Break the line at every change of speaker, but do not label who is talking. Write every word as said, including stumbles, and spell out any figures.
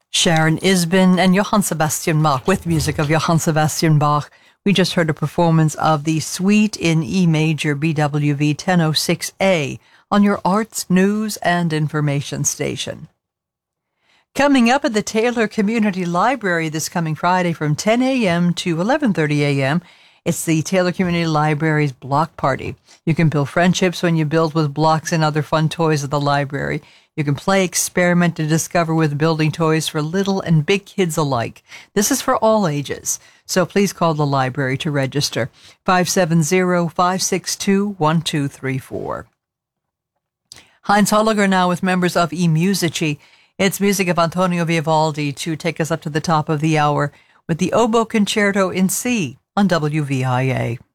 Sharon Isbin and Johann Sebastian Bach with music of Johann Sebastian Bach. We just heard a performance of the Suite in E major B W V ten oh six A on your arts, news, and information station. Coming up at the Taylor Community Library this coming Friday from ten a.m. to eleven thirty a.m., it's the Taylor Community Library's Block Party. You can build friendships when you build with blocks and other fun toys at the library. You can play, experiment, and discover with building toys for little and big kids alike. This is for all ages, so please call the library to register. five seven zero, five six two, one two three four. Heinz Holliger now with members of eMusici. It's music of Antonio Vivaldi to take us up to the top of the hour with the Oboe Concerto in C on W V I A.